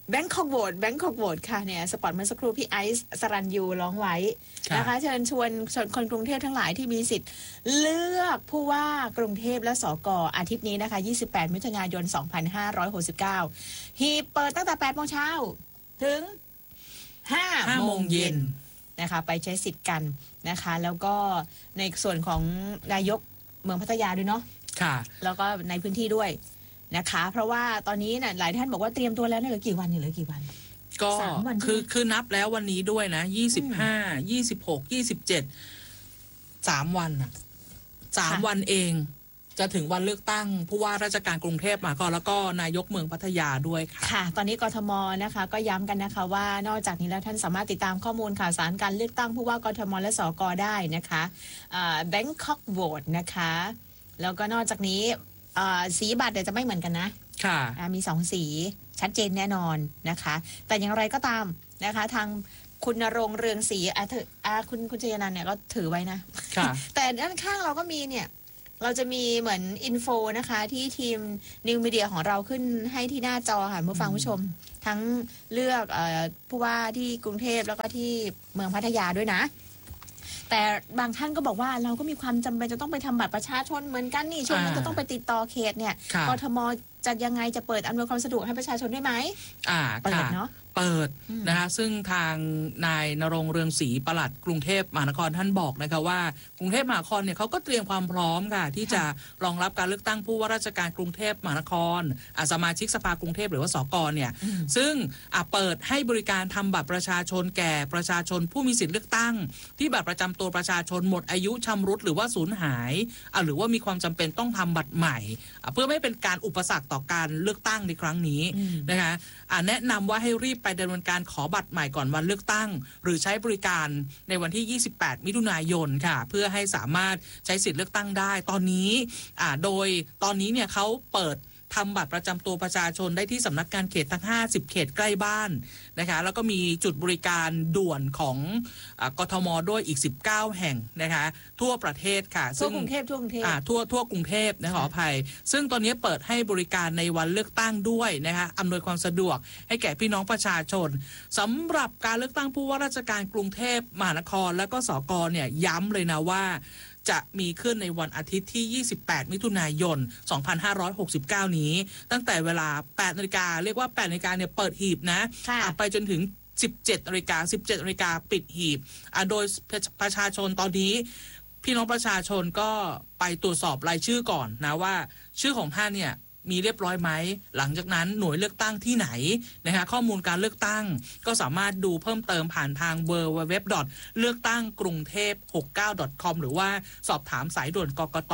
แบงคอกโหวตค่ะเนี่ยสปอตเมื่อสักครู่พี่ไอซ์สรัญยูร้องไว้นะคะเชิญชวนคนกรุงเทพทั้งหลายที่มีสิทธิ์เลือกผู้ว่ากรุงเทพและสกอาทิตย์นี้นะคะ28มิถุนายน2569ฮีบเปิดตั้งแต่8 โมงเช้าถึง5 โมงเย็นนะคะไปใช้สิทธิ์กันนะคะแล้วก็ในส่วนของนายกเมืองพัทยาด้วยเนาะค่ะแล้วก็ในพื้นที่ด้วยนะคะเพราะว่าตอนนี้น่ะหลายท่านบอกว่าเตรียมตัวแล้วเหลือกี่วันเหลือกี่วันก็คือนับแล้ววันนี้ด้วยนะ25 26 27 3 วันน่ะ3 วันเองจะถึงวันเลือกตั้งผู้ว่าราชการกรุงเทพมหานครแล้วก็นายกเมืองพัทยาด้วยค่ะค่ะตอนนี้กทมนะคะก็ย้ำกันนะคะว่านอกจากนี้แล้วท่านสามารถติดตามข้อมูลข่าวสารการเลือกตั้งผู้ว่ากทมและสกได้นะคะBangkok Vote นะคะแล้วก็นอกจากนี้สีบัตรจะไม่เหมือนกันนะค่ะมี2 สีชัดเจนแน่นอนนะคะแต่อย่างไรก็ตามนะคะทางคุณณรงค์เรืองศรีคุณชยนันท์เนี่ยก็ถือไว้นะแต่ด้านข้างเราก็มีเนี่ยเราจะมีเหมือนอินโฟนะคะที่ทีมนิวมีเดียของเราขึ้นให้ที่หน้าจอค่ะผู้ฟังผู้ชมทั้งเลือกผู้ว่าที่กรุงเทพแล้วก็ที่เมืองพัทยาด้วยนะแต่บางท่านก็บอกว่าเราก็มีความจำเป็นจะต้องไปทำบัตรประชาชนเหมือนกันนี่ช่วงนั้นจะต้องไปติดต่อเขตเนี่ยกทมจะยังไงจะเปิดอำนวยความสะดวกให้ประชาชนได้ไหมเปิดเนาะเปิดนะคะซึ่งทางนายณรงค์เรืองศรีปลัดกรุงเทพมหานครท่านบอกนะคะว่ากรุงเทพมหานครเนี่ยเขาก็เตรียมความพร้อมค่ะที่จะรองรับการเลือกตั้งผู้ว่าราชการกรุงเทพมหานครสมาชิกสภากรุงเทพหรือว่าสกเนี่ยซึ่งเปิดให้บริการทำบัตรประชาชนแก่ประชาชนผู้มีสิทธิ์เลือกตั้งที่บัตรประจำตัวประชาชนหมดอายุชำรุดหรือว่าสูญหายหรือว่ามีความจำเป็นต้องทำบัตรใหม่เพื่อไม่เป็นการอุปสรรคต่อการเลือกตั้งในครั้งนี้นะคะแนะนำว่าให้รีบไปดำเนินการขอบัตรใหม่ก่อนวันเลือกตั้งหรือใช้บริการในวันที่28มิถุนายนค่ะเพื่อให้สามารถใช้สิทธิ์เลือกตั้งได้ตอนนี้โดยตอนนี้เนี่ยเขาเปิดทำบัตรประจำตัวประชาชนได้ที่สำนักงานเขตทั้ง50เขตใกล้บ้านนะคะแล้วก็มีจุดบริการด่วนของกทมด้วยอีก19แห่งนะคะทั่วประเทศค่ะทั่วกรุงเทพทั่วกรุงเทพทั่วกรุงเทพนะขออภัยซึ่งตอนนี้เปิดให้บริการในวันเลือกตั้งด้วยนะคะอำนวยความสะดวกให้แก่พี่น้องประชาชนสำหรับการเลือกตั้งผู้ว่าราชการกรุงเทพมหานครและก็สกเนี่ยย้ำเลยนะว่าจะมีขึ้นในวันอาทิตย์ที่28มิถุนายน2569นี้ตั้งแต่เวลา 8 นาฬิกาเรียกว่า 8 นาฬิกาเนี่ยเปิดหีบนะไปจนถึง17 นาฬิกา 17 นาฬิกาปิดหีบโดยประชาชนตอนนี้พี่น้องประชาชนก็ไปตรวจสอบรายชื่อก่อนนะว่าชื่อของท่านเนี่ยมีเรียบร้อยไหมหลังจากนั้นหน่วยเลือกตั้งที่ไหนนะคะข้อมูลการเลือกตั้งก็สามารถดูเพิ่มเติมผ่านทางwww. เลือกตั้งกรุงเทพ 69.com หรือว่าสอบถามสายด่วนกกต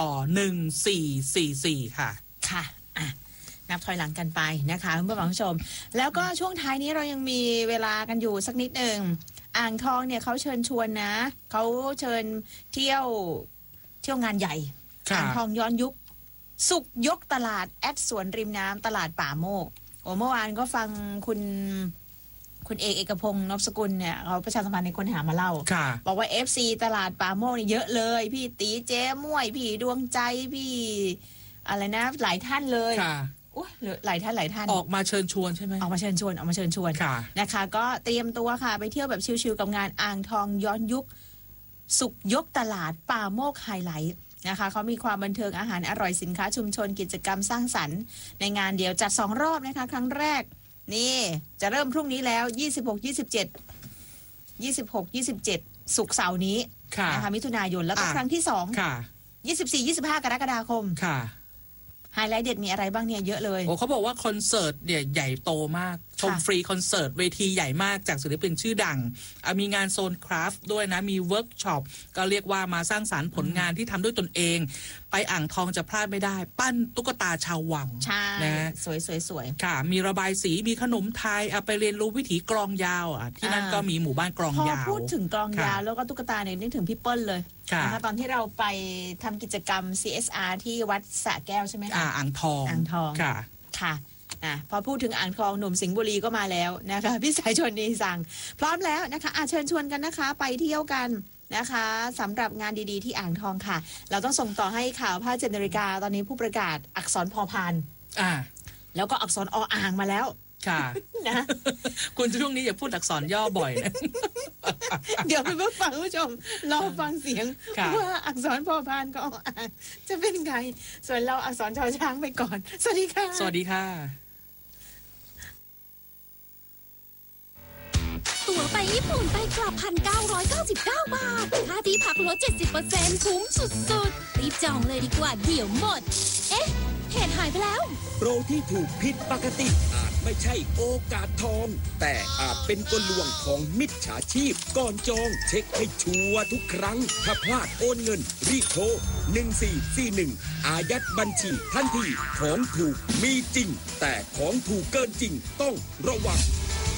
1444ค่ะค่ะนับถอยหลังกันไปนะคะเพื่อนผู้ชมแล้วก็ช่วงท้ายนี้เรายังมีเวลากันอยู่สักนิดหนึ่งอ่างทองเนี่ยเขาเชิญชวนนะเขาเชิญเที่ยวงานใหญ่อ่างทองย้อนยุคสุกยกตลาดสวนริมน้ำตลาดป่าโมกเมื่อวานก็ฟังคุณเอกพงศ์นพสกุลเนี่ยเขาประชาสัมพันธ์ในคนหามาเล่าบอกว่า FC ตลาดป่าโมกนี่เยอะเลยพี่ตีเจ๊ม่วยพี่ดวงใจพี่อะไรนะหลายท่านเลยหลายท่านออกมาเชิญชวนใช่ไหมออกมาเชิญชวนนะคะก็เตรียมตัวค่ะไปเที่ยวแบบชิลๆกับงานอ่างทองย้อนยุคสุกยกตลาดป่าโมกไฮไลท์นะคะเขามีความบันเทิงอาหารอร่อยสินค้าชุมชนกิจกรรมสร้างสรรค์ในงานเดียวจัด2รอบนะคะครั้งแรกนี่จะเริ่มพรุ่งนี้แล้ว26 27ศุกร์เสาร์นี้นะคะมิถุนายนแล้วก็ครั้งที่2 24-25 กรกฎาคมไฮไลท์เด็ดมีอะไรบ้างเนี่ยเยอะเลยเขาบอกว่าคอนเสิร์ตเนี่ยใหญ่โตมากชมฟรีคอนเสิร์ตเวทีใหญ่มากจากศิลปินชื่อดังมีงานโซนคราฟต์ด้วยนะมีเวิร์กช็อปก็เรียกว่ามาสร้างสรรค์ผลงานที่ทำด้วยตนเองไปอ่างทองจะพลาดไม่ได้ปั้นตุ๊กตาชาววังนะสวยค่ะมีระบายสีมีขนมไทยไปเรียนรู้วิถีกลองยาวที่นั่นก็มีหมู่บ้านกลองยาวพอพูดถึงกลองยาวแล้วก็ตุ๊กตาเนี่ยนึกถึงพี่เปิ้ลเลยนะคะตอนที่เราไปทำกิจกรรม CSR ที่วัดสระแก้วใช่ไหมคะอ่างทองค่ะพอพูดถึงอ่างทองหนุ่มสิงห์บุรีก็มาแล้วนะคะพี่สายชนนีสั่งพร้อมแล้วนะคะเชิญชวนกันนะคะไปเที่ยวกันนะคะสำหรับงานดีๆที่อ่างทองค่ะเราต้องส่งต่อให้ข่าว7 นาฬิกาตอนนี้ผู้ประกาศอักษรพอพานแล้วก็อักษรออ่างมาแล้วค่ะนะคุณช่วงนี้อย่าพูดอักษรย่อบ่อยนะเดี๋ยวคุณผู้ฟังผู้ชมรอฟังเสียงว่าอักษรพอพานก็อ่านจะเป็นไงส่วนเราอักษรชอช้างไปก่อนสวัสดีค่ะสวัสดีค่ะตั๋วไปญี่ปุ่นไปกลับ 1,999 บาทค่าที่พักลด 70% คุ้มสุดๆรีบจองเลยดีกว่าเดี๋ยวหมดเอ๊ะเหตุหายไปแล้วโปรที่ถูกผิดปกติอาจไม่ใช่โอกาสทองแต่อาจเป็นกลลวงของมิจฉาชีพก่อนจองเช็คให้ชัวร์ทุกครั้งถ้าพลาดโอนเงินรีบโทร1441อายัดบัญชีทันทีของถูกมีจริงแต่ของถูกเกินจริงต้องระวัง